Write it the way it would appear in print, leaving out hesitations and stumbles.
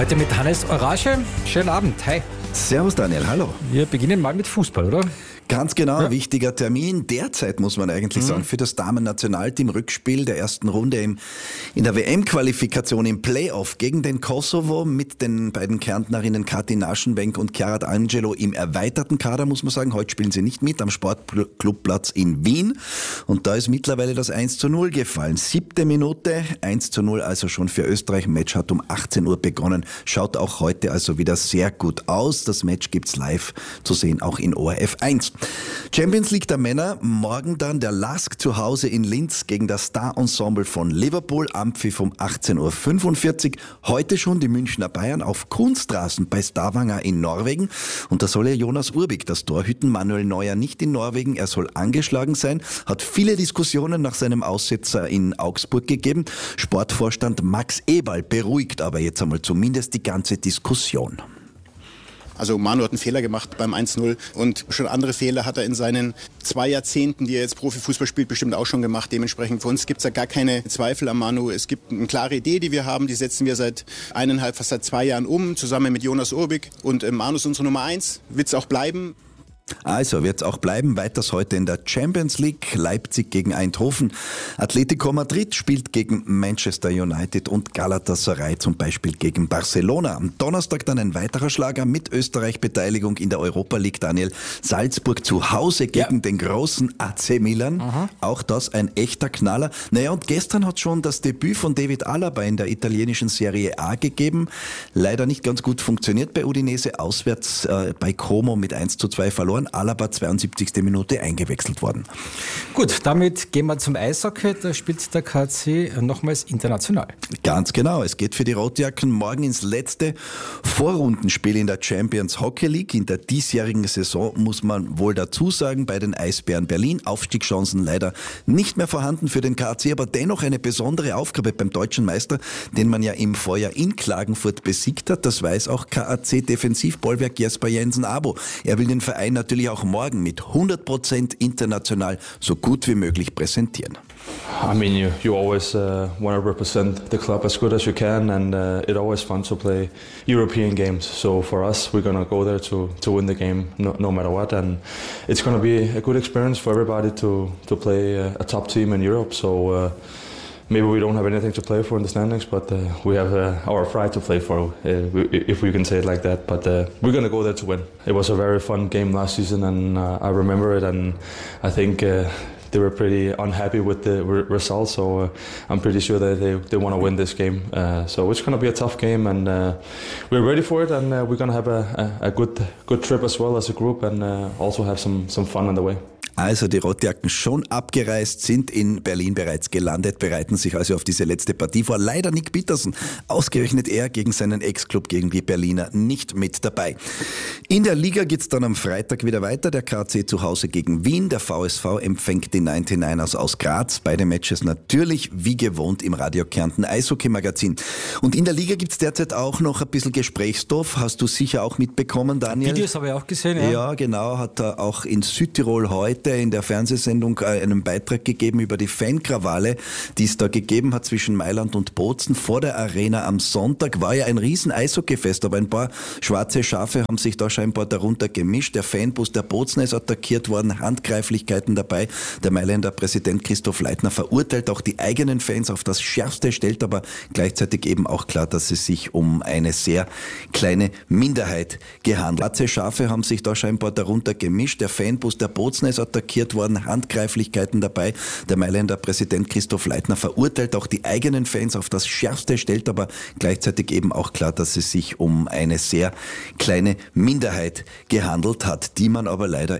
Heute mit Hannes Orage. Schönen Abend. Hi. Servus Daniel, hallo. Wir beginnen mal mit Fußball, oder? Ganz genau, wichtiger Termin derzeit, muss man eigentlich sagen, für das Damen-Nationalteam. Rückspiel der ersten Runde in der WM-Qualifikation im Playoff gegen den Kosovo mit den beiden Kärntnerinnen Katin Aschenwenk und Chiara D'Angelo im erweiterten Kader, muss man sagen. Heute spielen sie nicht mit am Sportclubplatz in Wien. Und da ist mittlerweile das 1:0 gefallen. 7. Minute, 1:0 also schon für Österreich. Match hat um 18 Uhr begonnen. Schaut auch heute also wieder sehr gut aus. Das Match gibt's live zu sehen, auch in ORF 1. Champions League der Männer, morgen dann der LASK zu Hause in Linz gegen das Star-Ensemble von Liverpool, Ampfiff um 18:45 Uhr. Heute schon die Münchner Bayern auf Kunstrasen bei Stavanger in Norwegen. Und da soll ja Jonas Urbik, das Torhüten, Manuel Neuer nicht in Norwegen. Er soll angeschlagen sein, hat viele Diskussionen nach seinem Aussetzer in Augsburg gegeben. Sportvorstand Max Eberl beruhigt aber jetzt einmal zumindest die ganze Diskussion. Also Manu hat einen Fehler gemacht beim 1:0 und schon andere Fehler hat er in seinen 2 Jahrzehnten, die er jetzt Profifußball spielt, bestimmt auch schon gemacht. Dementsprechend für uns gibt es da gar keine Zweifel an Manu. Es gibt eine klare Idee, die wir haben, die setzen wir fast seit 2 Jahren um, zusammen mit Jonas Urbik. Und Manu ist unsere Nummer 1, wird es auch bleiben. Also wird es auch bleiben, weiters heute in der Champions League, Leipzig gegen Eindhoven, Atletico Madrid spielt gegen Manchester United und Galatasaray zum Beispiel gegen Barcelona. Am Donnerstag dann ein weiterer Schlager mit Österreich-Beteiligung in der Europa League, Daniel. Salzburg zu Hause gegen den großen AC Milan, auch das ein echter Knaller. Naja, und gestern hat schon das Debüt von David Alaba in der italienischen Serie A gegeben, leider nicht ganz gut funktioniert bei Udinese, auswärts bei Como mit 1:2 verloren. Alaba 72. Minute eingewechselt worden. Gut, damit gehen wir zum Eishockey. Da spielt der KC nochmals international. Ganz genau. Es geht für die Rotjacken morgen ins letzte Vorrundenspiel in der Champions Hockey League. In der diesjährigen Saison muss man wohl dazu sagen, bei den Eisbären Berlin Aufstiegschancen leider nicht mehr vorhanden für den KC, aber dennoch eine besondere Aufgabe beim deutschen Meister, den man ja im Vorjahr in Klagenfurt besiegt hat. Das weiß auch KAC-Defensivbollwerk Jesper Jensen-Abo. Er will den Verein natürlich auch morgen mit 100% international so gut wie möglich präsentieren. I mean, you always want to represent the club as good as you can, and it's always fun to play European games. So for us, we're going to go there to win the game no matter what, and it's going to be a good experience for everybody to play a top team in Europe. So maybe we don't have anything to play for in the standings, but we have our pride to play for, if we can say it like that. But we're going to go there to win. It was a very fun game last season, and I remember it, and I think they were pretty unhappy with the results, so I'm pretty sure that they want to win this game. So it's going to be a tough game, and we're ready for it, and we're going to have a good trip as well as a group, and also have some fun on the way. Also die Rotjacken schon abgereist, sind in Berlin bereits gelandet, bereiten sich also auf diese letzte Partie vor. Leider Nick Petersen, ausgerechnet er gegen seinen Ex-Club, gegen die Berliner, nicht mit dabei. In der Liga geht's dann am Freitag wieder weiter. Der KC zu Hause gegen Wien, der VSV empfängt die 99ers aus Graz. Beide Matches natürlich wie gewohnt im Radio Kärnten Eishockey-Magazin. Und in der Liga gibt's derzeit auch noch ein bisschen Gesprächsstoff. Hast du sicher auch mitbekommen, Daniel? Videos habe ich auch gesehen, ja. Ja, genau, hat er auch in Südtirol heute in der Fernsehsendung einen Beitrag gegeben über die Fankrawalle, die es da gegeben hat zwischen Mailand und Bozen. Vor der Arena am Sonntag war ja ein riesen Eishockeyfest, aber ein paar schwarze Schafe haben sich da scheinbar darunter gemischt. Der Fanbus der Bozen ist attackiert worden, Handgreiflichkeiten dabei. Der Mailänder Präsident Christoph Leitner verurteilt auch die eigenen Fans auf das Schärfste, stellt aber gleichzeitig eben auch klar, dass es sich um eine sehr kleine Minderheit gehandelt. Schwarze Schafe haben sich da scheinbar darunter gemischt. Der Fanbus der Bozen ist attackiert worden, Handgreiflichkeiten dabei. Der Mailänder Präsident Christoph Leitner verurteilt auch die eigenen Fans auf das Schärfste, stellt aber gleichzeitig eben auch klar, dass es sich um eine sehr kleine Minderheit gehandelt hat, die man aber leider